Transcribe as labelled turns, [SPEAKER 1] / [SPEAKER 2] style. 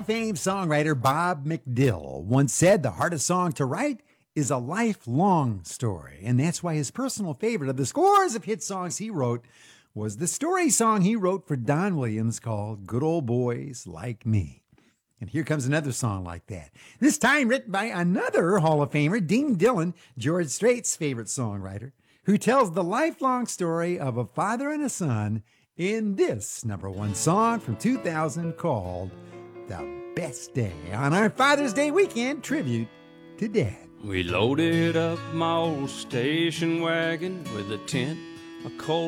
[SPEAKER 1] Fame songwriter Bob McDill once said the hardest song to write is a lifelong story. And that's why his personal favorite of the scores of hit songs he wrote was the story song he wrote for Don Williams called Good Old Boys Like Me. And here comes another song like that. This time written by another Hall of Famer, Dean Dillon, George Strait's favorite songwriter, who tells the lifelong story of a father and a son in this number one song from 2000 called The Best Day, on our Father's Day weekend tribute to Dad.
[SPEAKER 2] We loaded up my old station wagon with a tent, a coal